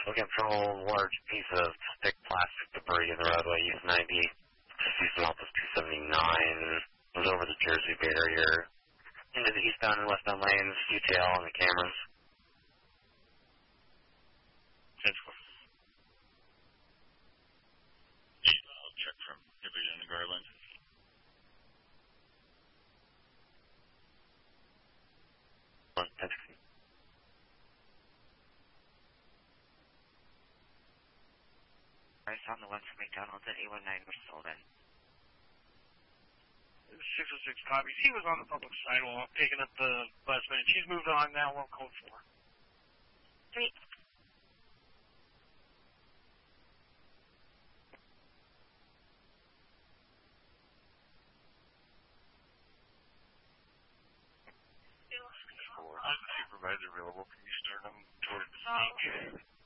Looking for a large piece of thick plastic debris in the roadway, East 90, Southwest 279, was over the Jersey barrier, into the eastbound and westbound lanes, UTL on the cameras. Central. I'll check from Hibbert and Garland. On the one from McDonald's at 819 was sold in. 606 copies. He was on the public sidewalk picking up the busman. She's moved on now. We're code 4. 3. Supervisor available. Can you start them towards the sneak?